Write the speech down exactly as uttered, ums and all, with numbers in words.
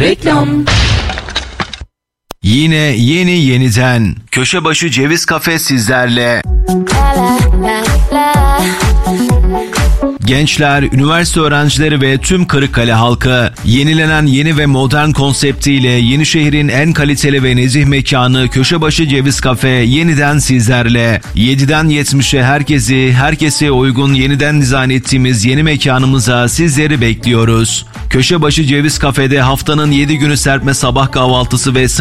Reklam. Yine yeni yeniden Köşebaşı Ceviz Kafe sizlerle. Gençler, üniversite öğrencileri ve tüm Kırıkkale halkı yenilenen yeni ve modern konseptiyle Yenişehir'in en kaliteli ve nezih mekanı Köşebaşı Ceviz Kafe yeniden sizlerle. yediden yetmişe herkesi, herkese uygun yeniden dizayn ettiğimiz yeni mekanımıza sizleri bekliyoruz. Köşebaşı Ceviz Kafe'de haftanın yedi günü serpme sabah kahvaltısı ve